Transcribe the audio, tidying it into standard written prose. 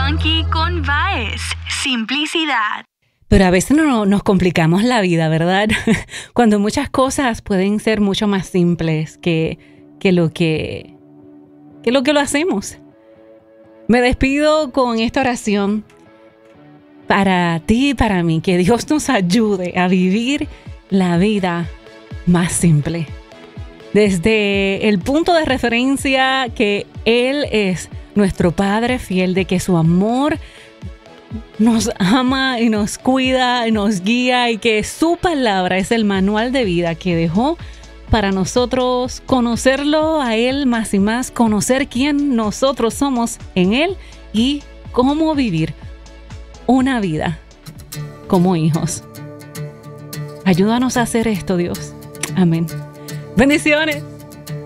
Funky con Baez. Simplicidad. Pero a veces nos complicamos la vida, ¿verdad? Cuando muchas cosas pueden ser mucho más simples que lo que lo hacemos. Me despido con esta oración para ti y para mí. Que Dios nos ayude a vivir la vida más simple. Desde el punto de referencia que Él es nuestro Padre fiel, de que su amor nos ama y nos cuida y nos guía, y que su palabra es el manual de vida que dejó para nosotros conocerlo a Él más y más, conocer quién nosotros somos en Él y cómo vivir una vida como hijos. Ayúdanos a hacer esto, Dios. Amén. Bendiciones.